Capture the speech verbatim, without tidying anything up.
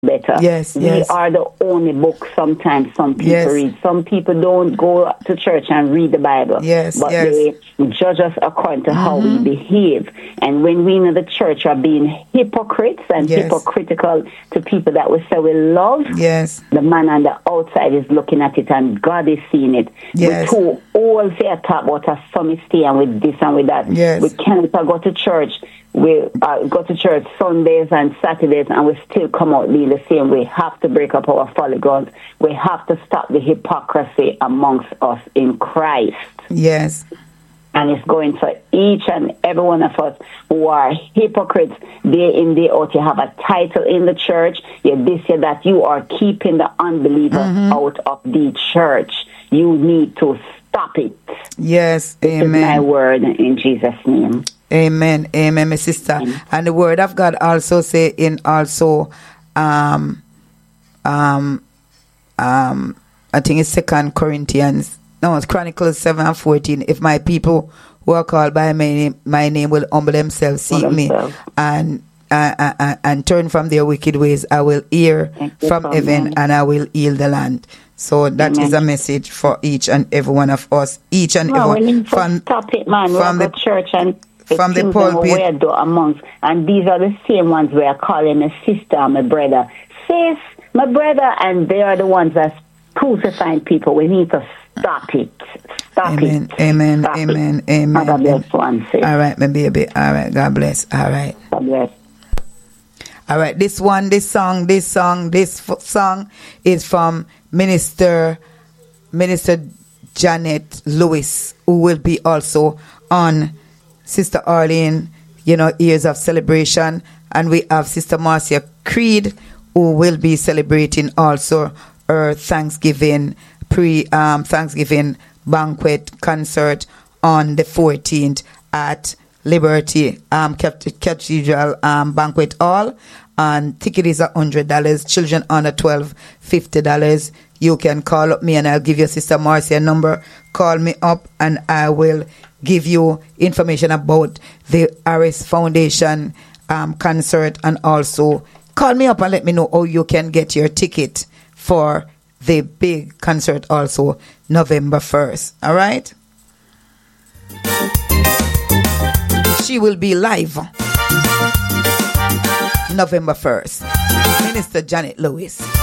better. Yes, we yes. are the only book sometimes some people Yes. read. Some people don't go to church and read the Bible. Yes, but yes. they judge us according to Mm-hmm. how we behave. And when we in the church are being hypocrites and Yes. hypocritical to people that we say we love, Yes. the man on the outside is looking at it and God is seeing it. Yes. We too all say a talk about a summit stay and with this and with that. Yes. We cannot go to church. We uh, go to church Sundays and Saturdays and we still come out being the same. We have to break up our folly grounds. We have to stop the hypocrisy amongst us in Christ. Yes. And it's going for each and every one of us who are hypocrites day in, day out. You have a title in the church. You're this, you're that. You are keeping the unbeliever Mm-hmm. out of the church. You need to stop it. Yes. This is Amen. my word in Jesus' name. Amen. Amen, my sister. Amen. And the word of God also say in also um um um I think it's Second Corinthians. No, it's Chronicles seven and fourteen. If my people who are called by my name, my name will humble themselves, seek Humble me, themselves. and uh, uh, uh, and turn from their wicked ways, I will hear Thank you, from Father. heaven and I will heal the land. So that Amen. is a message for each and every one of us. Each and No, every we one. need to From, stop it, man. from We the- go to church and the from the things that pulpit. we do amongst. And these are the same ones we are calling my sister and my brother. Sis, my brother, and they are the ones that's crucifying people. We need to stop it. Stop Amen, it. amen, Stop amen, it. amen. God bless one, sis. All right, my baby. All right, God bless. All right. God bless. All right, this one, this song, this song, this f- song is from Minister Minister Janet Lewis, who will be also on Sister Arlene, you know, Years of Celebration. And we have Sister Marcia Creed, who will be celebrating also her Thanksgiving, pre um, Thanksgiving banquet concert on the fourteenth at Liberty um, Cathedral um, Banquet Hall. And ticket is one hundred dollars. Children under twelve, fifty dollars. You can call up me and I'll give you Sister Marcia number. Call me up and I will give you information about the Aris Foundation um, concert, and also call me up and let me know how you can get your ticket for the big concert also November first. All right? She will be live November first. Minister Janet Lewis.